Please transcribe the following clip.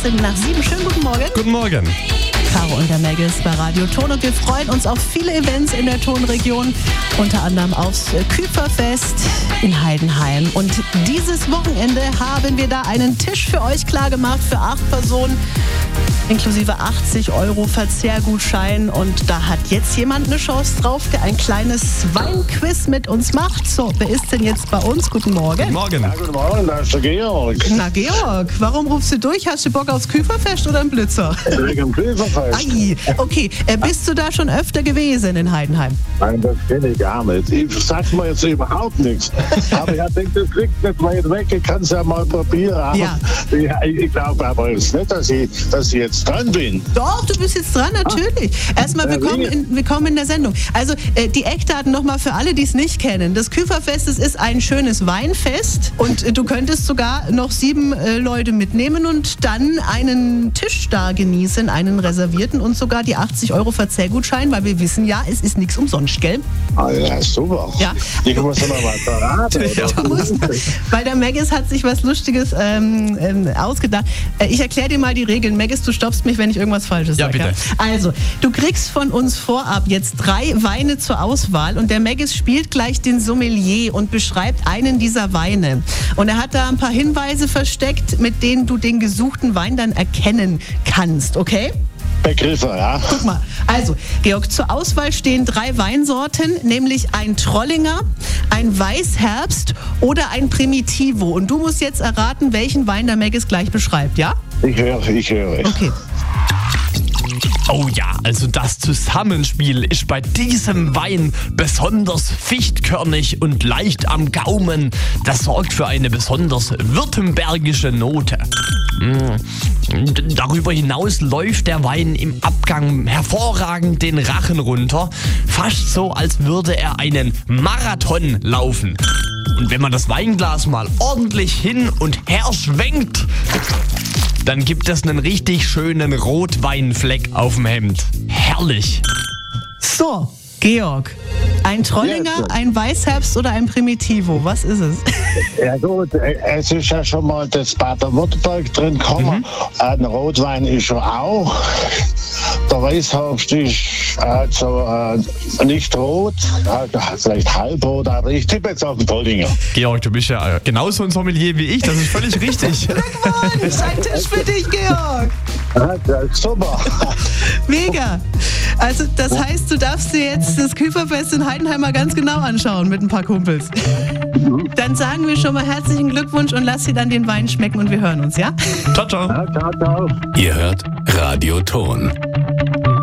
7:15. Schönen guten Morgen. Guten Morgen. Caro und der Maggis bei Radio Ton und wir freuen uns auf viele Events in der Tonregion, unter anderem aufs Küferfest in Heidenheim. Und dieses Wochenende haben wir da einen Tisch für euch klar gemacht für 8 Personen, inklusive 80 € Verzehrgutschein. Und da hat jetzt jemand eine Chance drauf, der ein kleines Weinquiz mit uns macht. So, wer ist denn jetzt bei uns? Guten Morgen. Guten Morgen. Ja, guten Morgen, da ist der Georg. Na Georg, warum rufst du durch? Hast du Bock aufs Küferfest oder einen Blitzer? Wegen dem Küferfest. Ai, okay. Bist du da schon öfter gewesen in Heidenheim? Nein, das kenne ich gar nicht. Ich sag mir jetzt überhaupt nichts. Aber ich denke, das liegt nicht weit weg. Ich kann es ja mal probieren. Ja. Ich glaube aber jetzt nicht, dass ich jetzt dran bin. Doch, du bist jetzt dran, natürlich. Erstmal willkommen in der Sendung. Also die Eckdaten nochmal für alle, die es nicht kennen. Das Küferfest, es ist ein schönes Weinfest und du könntest sogar noch 7 Leute mitnehmen und dann einen Tisch da genießen, einen reservierten und sogar die 80 € Verzehrgutschein, weil wir wissen ja, es ist nichts umsonst, gell? Ah ja, super. Ja. Ich muss noch mal verraten. Weil der Maggis hat sich was Lustiges ausgedacht. Ich erkläre dir mal die Regeln. Maggis, du stoppst mich, wenn ich irgendwas Falsches sage. Ja, bitte. Also, du kriegst von uns vorab jetzt 3 Weine zur Auswahl und der Maggis spielt gleich den Sommelier und beschreibt einen dieser Weine. Und er hat da ein paar Hinweise versteckt, mit denen du den gesuchten Wein dann erkennen kannst, okay? Begriffe, ja. Guck mal, also Georg, zur Auswahl stehen 3 Weinsorten, nämlich ein Trollinger, ein Weißherbst oder ein Primitivo. Und du musst jetzt erraten, welchen Wein der Maggis gleich beschreibt, ja? Ich höre. Okay. Oh ja, also das Zusammenspiel ist bei diesem Wein besonders fichtkörnig und leicht am Gaumen. Das sorgt für eine besonders württembergische Note. Darüber hinaus läuft der Wein im Abgang hervorragend den Rachen runter. Fast so, als würde er einen Marathon laufen. Und wenn man das Weinglas mal ordentlich hin und her schwenkt, dann gibt es einen richtig schönen Rotweinfleck auf dem Hemd. Herrlich. So, Georg, ein Trollinger, ein Weißherbst oder ein Primitivo? Was ist es? Ja gut, es ist ja schon mal das Baden-Württemberg drin gekommen. Ein Rotwein ist schon auch. Der Weißherbst ist also nicht rot, vielleicht halbrot, aber ich tippe jetzt auf den Trollinger. Georg, du bist ja genauso ein Sommelier wie ich, das ist völlig richtig. Mann, ist ein Tisch für dich, Georg. Ja, super. Mega. Also das heißt, du darfst dir jetzt das Küferfest in Heidenheim mal ganz genau anschauen mit ein paar Kumpels. Dann sagen wir schon mal herzlichen Glückwunsch und lass dir dann den Wein schmecken und wir hören uns, ja? Ciao, ciao. Ja, ciao, ciao. Ihr hört Radio Ton.